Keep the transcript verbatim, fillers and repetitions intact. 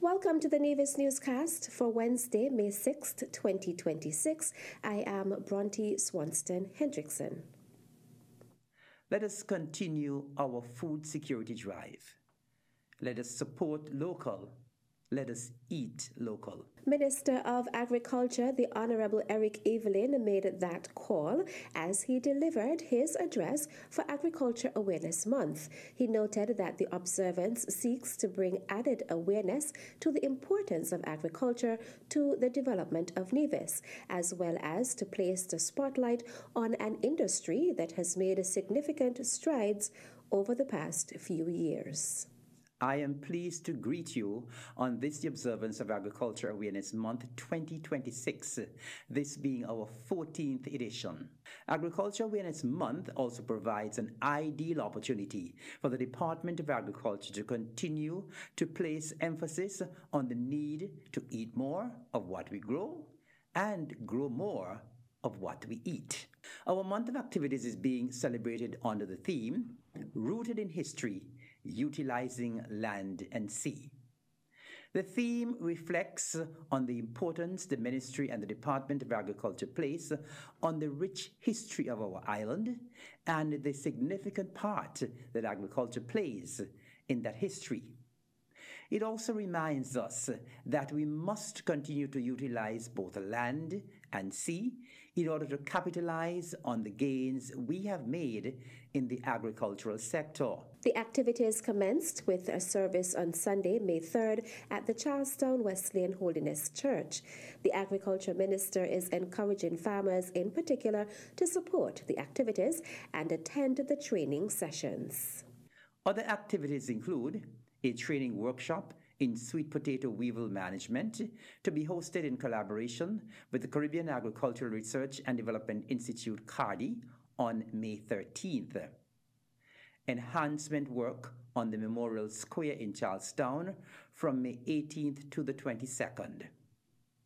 Welcome to the Nevis Newscast for Wednesday, May sixth, twenty twenty-six. I am Bronte Swanston Hendrickson. Let us continue our food security drive. Let us support local. Let us eat local. Minister of Agriculture, the Honorable Eric Evelyn, made that call as he delivered his address for Agriculture Awareness Month. He noted that the observance seeks to bring added awareness to the importance of agriculture to the development of Nevis, as well as to place the spotlight on an industry that has made significant strides over the past few years. I am pleased to greet you on this the observance of Agriculture Awareness Month twenty twenty-six, this being our fourteenth edition. Agriculture Awareness Month also provides an ideal opportunity for the Department of Agriculture to continue to place emphasis on the need to eat more of what we grow and grow more of what we eat. Our month of activities is being celebrated under the theme, Rooted in History, Utilizing Land and Sea. The theme reflects on the importance the Ministry and the Department of Agriculture place on the rich history of our island and the significant part that agriculture plays in that history. It also reminds us that we must continue to utilize both land and sea in order to capitalize on the gains we have made in the agricultural sector. The activities commenced with a service on Sunday, May third, at the Charlestown Wesleyan Holiness Church. The Agriculture Minister is encouraging farmers in particular to support the activities and attend the training sessions. Other activities include a training workshop in sweet potato weevil management to be hosted in collaboration with the Caribbean Agricultural Research and Development Institute, CARDI, on May thirteenth. Enhancement work on the Memorial Square in Charlestown from May eighteenth to the twenty-second.